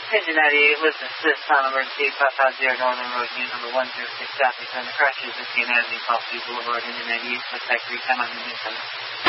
Engine 98, listen, assist, on emergency, 550 Northern Road, unit number 106 South, return the crash is at Avenue, Coffee Boulevard, Engine 98, contact 3 time on the